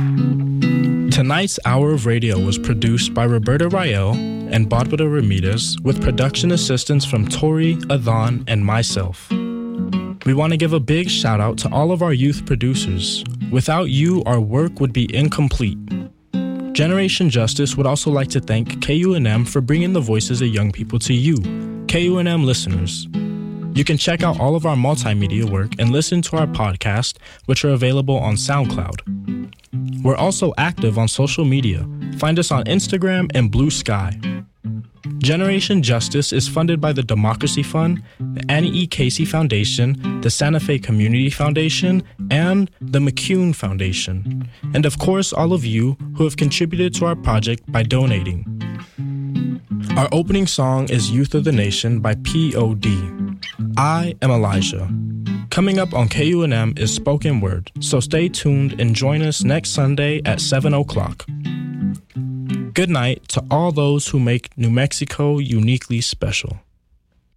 Tonight's Hour of Radio was produced by Roberta Rael and Barbara Ramirez with production assistance from Tori, Adhan, and myself. We want to give a big shout out to all of our youth producers. Without you, our work would be incomplete. Generation Justice would also like to thank KUNM for bringing the voices of young people to you, KUNM listeners. You can check out all of our multimedia work and listen to our podcast, which are available on SoundCloud. We're also active on social media. Find us on Instagram and Blue Sky. Generation Justice is funded by the Democracy Fund, the Annie E. Casey Foundation, the Santa Fe Community Foundation, and the McCune Foundation. And of course, all of you who have contributed to our project by donating. Our opening song is Youth of the Nation by P.O.D. I am Elijah. Coming up on KUNM is Spoken Word, so stay tuned and join us next Sunday at 7 o'clock. Good night to all those who make New Mexico uniquely special.